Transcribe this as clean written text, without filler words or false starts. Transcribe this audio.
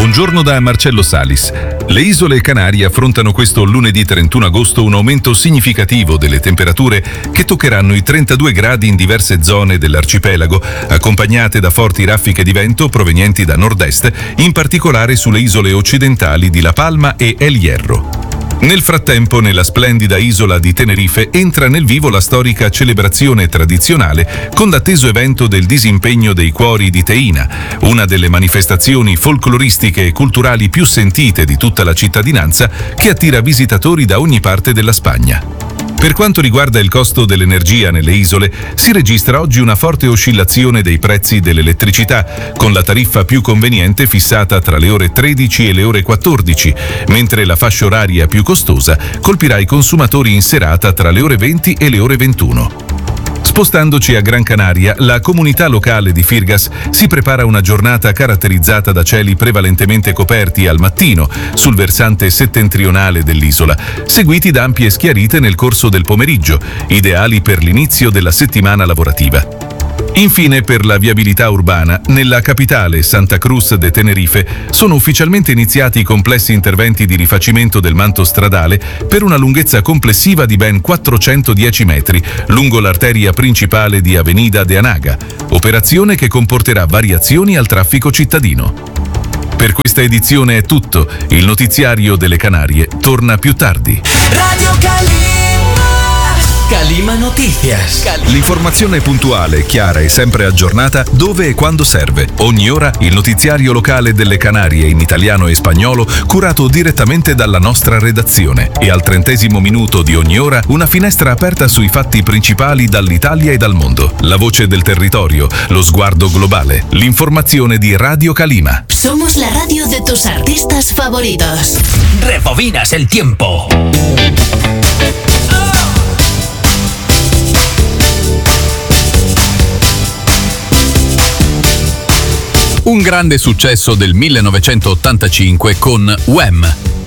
Buongiorno da Marcello Salis. Le isole Canarie affrontano questo lunedì 31 agosto un aumento significativo delle temperature che toccheranno i 32 gradi in diverse zone dell'arcipelago, accompagnate da forti raffiche di vento provenienti da nord-est, in particolare sulle isole occidentali di La Palma e El Hierro. Nel frattempo, nella splendida isola di Tenerife entra nel vivo la storica celebrazione tradizionale con l'atteso evento del Disimpegno dei Cuori di Teina, una delle manifestazioni folcloristiche e culturali più sentite di tutta la cittadinanza, che attira visitatori da ogni parte della Spagna. Per quanto riguarda il costo dell'energia nelle isole, si registra oggi una forte oscillazione dei prezzi dell'elettricità, con la tariffa più conveniente fissata tra le ore 13 e le ore 14, mentre la fascia oraria più costosa colpirà i consumatori in serata tra le ore 20 e le ore 21. Spostandoci a Gran Canaria, la comunità locale di Firgas si prepara una giornata caratterizzata da cieli prevalentemente coperti al mattino sul versante settentrionale dell'isola, seguiti da ampie schiarite nel corso del pomeriggio, ideali per l'inizio della settimana lavorativa. Infine, per la viabilità urbana, nella capitale Santa Cruz de Tenerife sono ufficialmente iniziati i complessi interventi di rifacimento del manto stradale per una lunghezza complessiva di ben 410 metri lungo l'arteria principale di Avenida de Anaga, operazione che comporterà variazioni al traffico cittadino. Per questa edizione è tutto, il notiziario delle Canarie torna più tardi. Radio Calima Noticias. L'informazione puntuale, chiara e sempre aggiornata dove e quando serve. Ogni ora il notiziario locale delle Canarie in italiano e spagnolo, curato direttamente dalla nostra redazione. E al 30° minuto di ogni ora una finestra aperta sui fatti principali dall'Italia e dal mondo. La voce del territorio, lo sguardo globale. L'informazione di Radio Calima. Somos la radio de tus artistas favoritos. Rebobinas el tiempo. Un grande successo del 1985 con Wham!